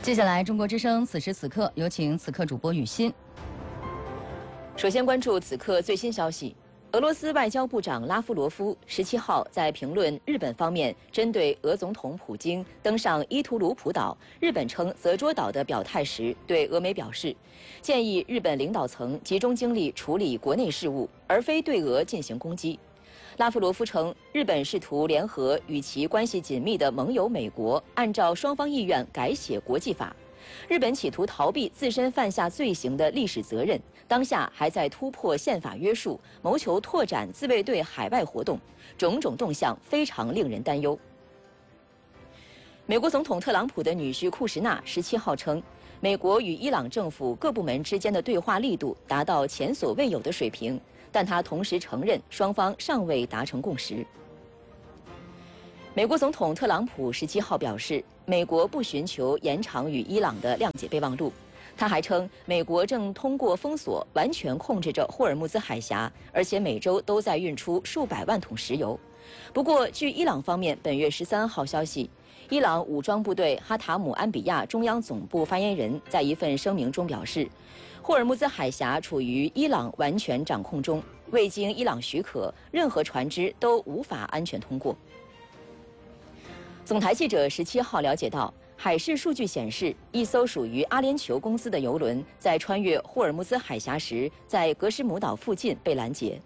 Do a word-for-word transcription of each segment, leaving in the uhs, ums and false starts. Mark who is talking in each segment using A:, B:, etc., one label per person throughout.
A: 接下来，中国之声此时此刻有请此刻主播雨欣。
B: 首先关注此刻最新消息。俄罗斯外交部长拉夫罗夫十七号在评论日本方面针对俄总统普京登上伊图鲁普岛，日本称泽捉岛的表态时，对俄媒表示，建议日本领导层集中精力处理国内事务，而非对俄进行攻击。拉夫罗夫称，日本试图联合与其关系紧密的盟友美国，按照双方意愿改写国际法。日本企图逃避自身犯下罪行的历史责任，当下还在突破宪法约束，谋求拓展自卫队海外活动，种种动向非常令人担忧。美国总统特朗普的女婿库什纳十七号称，美国与伊朗政府各部门之间的对话力度达到前所未有的水平，但他同时承认双方尚未达成共识。美国总统特朗普十七号表示，美国不寻求延长与伊朗的谅解备忘录。他还称，美国正通过封锁完全控制着霍尔木兹海峡，而且每周都在运出数百万桶石油。不过，据伊朗方面本月十三号消息，伊朗武装部队哈塔姆安比亚中央总部发言人在一份声明中表示，霍尔木兹海峡处于伊朗完全掌控中，未经伊朗许可，任何船只都无法安全通过。总台记者十七号了解到，海事数据显示，一艘属于阿联酋公司的油轮在穿越霍尔木兹海峡时，在格什姆岛附近被拦截。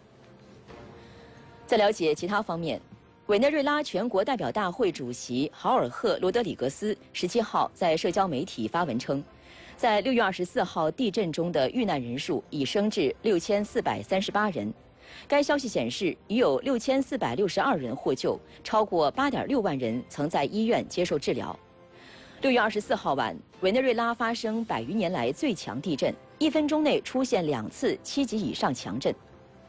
B: 在了解其他方面，委内瑞拉全国代表大会主席豪尔赫·罗德里格斯十七号在社交媒体发文称，在六月二十四号地震中的遇难人数已升至六千四百三十八人。该消息显示，已有六千四百六十二人获救，超过八点六万人曾在医院接受治疗。六月二十四号晚，委内瑞拉发生百余年来最强地震，一分钟内出现两次七级以上强震。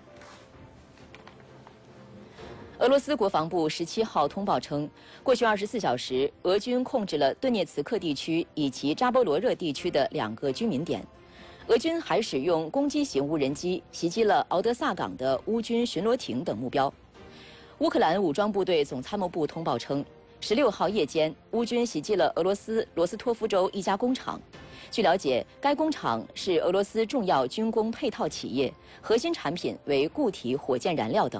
B: 俄罗斯国防部十七号通报称，过去二十四小时，俄军控制了顿涅茨克地区以及扎波罗热地区的两个居民点。俄军还使用攻击型无人机袭击了敖德萨港的乌军巡逻艇等目标。乌克兰武装部队总参谋部通报称，十六号夜间，乌军袭击了俄罗斯罗斯托夫州一家工厂。据了解，该工厂是俄罗斯重要军工配套企业，核心产品为固体火箭燃料等。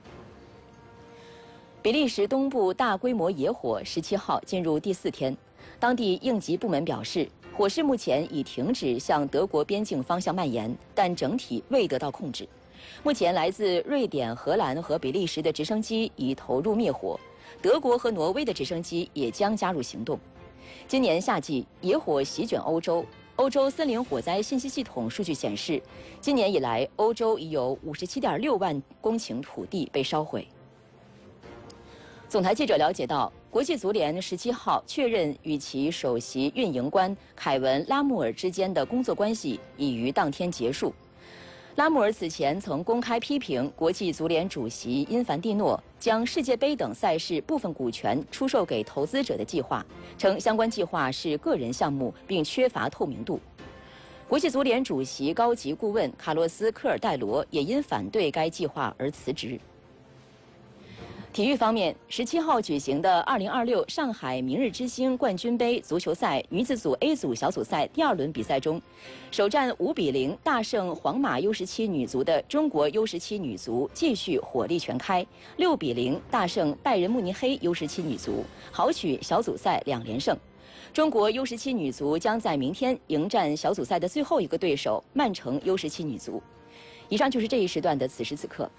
B: 比利时东部大规模野火十七号进入第四天，当地应急部门表示，火势目前已停止向德国边境方向蔓延，但整体未得到控制。目前，来自瑞典、荷兰和比利时的直升机已投入灭火，德国和挪威的直升机也将加入行动。今年夏季，野火席卷欧洲。欧洲森林火灾信息系统数据显示，今年以来，欧洲已有五十七点六万公顷土地被烧毁。总台记者了解到，国际足联十七号确认与其首席运营官凯文·拉穆尔之间的工作关系已于当天结束。拉穆尔此前曾公开批评国际足联主席因凡蒂诺将世界杯等赛事部分股权出售给投资者的计划，称相关计划是个人项目并缺乏透明度。国际足联主席高级顾问卡洛斯·科尔戴罗也因反对该计划而辞职。体育方面，十七号举行的二零二六上海明日之星冠军杯足球赛女子组 A 组小组赛第二轮比赛中，首战五比零大胜皇马 U 十七女足的中国 U 十七女足继续火力全开，六比零大胜拜仁慕尼黑 U 十七女足，豪取小组赛两连胜。中国 U 十七女足将在明天迎战小组赛的最后一个对手曼城 U 十七女足。以上就是这一时段的此时此刻。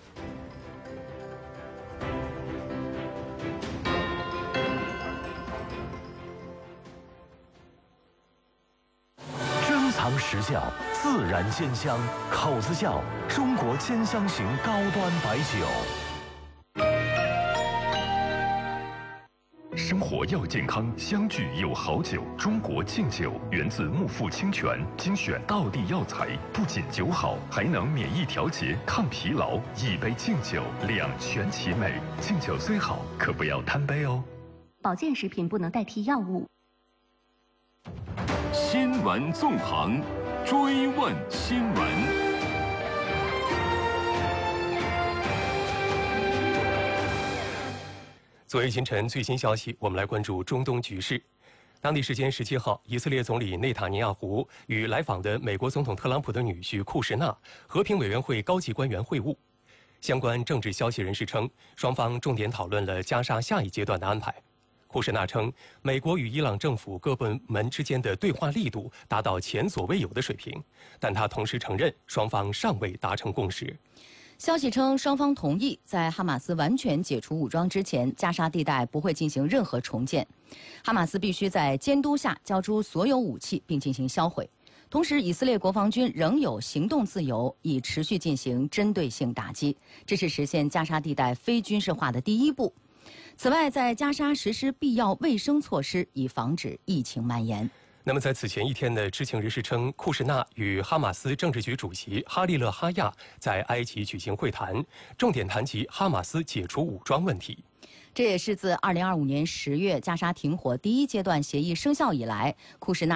C: 尝实酵，自然鲜香，口子窖中国兼香型高端白酒。生活要健康，相聚有好酒。中国敬酒源自木富清泉，精选道地药材，不仅酒好，还能免疫调节、抗疲劳。一杯敬酒，两全其美。敬酒虽好，可不要贪杯哦。
D: 保健食品不能代替药物。
E: 新闻纵横，追问新闻。
F: 昨日清晨最新消息，我们来关注中东局势。 当地时间十七号，以色列总理内塔尼亚胡与来访的美国总统特朗普的女婿库什纳和平委员会高级官员会晤。相关政治消息人士称，双方重点讨论了加沙下一阶段的安排。库什纳称，美国与伊朗政府各部门之间的对话力度达到前所未有的水平，但他同时承认双方尚未达成共识。
A: 消息称，双方同意在哈马斯完全解除武装之前，加沙地带不会进行任何重建。哈马斯必须在监督下交出所有武器并进行销毁。同时，以色列国防军仍有行动自由，以持续进行针对性打击，这是实现加沙地带非军事化的第一步。此外，在加沙实施必要卫生措施，以防止疫情蔓延。
F: 那么，在此前一天的知情人士称，库什纳与哈马斯政治局主席哈利勒哈亚在埃及举行会谈，重点谈及哈马斯解除武装问题。
A: 这也是自二零二五年十月加沙停火第一阶段协议生效以来，库什纳